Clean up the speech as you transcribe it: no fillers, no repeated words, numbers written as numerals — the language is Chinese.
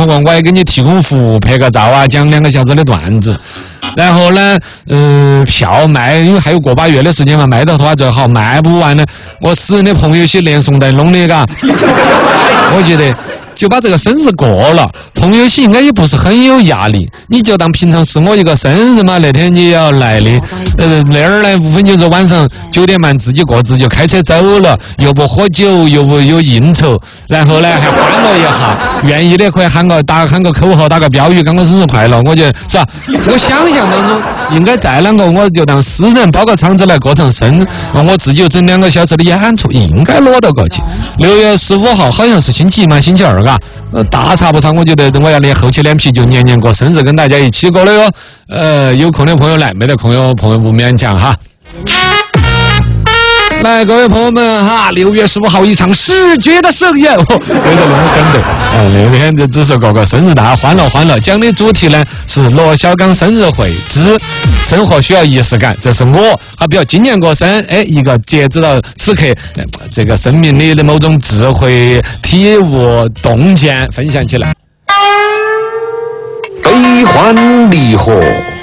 过，我也给你提供服务，拍个照啊，讲2个小时的段子。然后呢，票卖，因为还有个把月的时间嘛，卖到的话最好，卖不完呢，我私人的朋友些连送带弄的，嘎，我觉得。就把这个生日过了，朋友些应该也不是很有压力，你就当平常是我一个生日嘛，那天你也要来的，那儿呢无非就是晚上9点半自己各自就开车走了，又不喝酒，又不有应酬，然后呢还欢乐一下，愿意的可以喊个口号，打个标语，刚刚生日快乐，我觉得是吧？我想象当中应该再啷个，我就当私人包个场子来过场生日，我自己就整2个小时的演出，应该攞得过去。6月15号好像是星期1嘛，星期2。大差不差，我觉得我要练厚起脸皮，就年过生日，跟大家一起过了哟。有空的朋友来，没得空的朋友不勉强哈。来，各位朋友们哈，6月15号一场视觉的盛宴，对的，那么跟的。那天就只是过个生日大欢乐。讲的主题呢是罗小刚生日会之生活需要仪式感，这是我还比较今年过生，一个截止到此刻这个生命里的某种智慧体悟洞见分享起来。 悲欢离合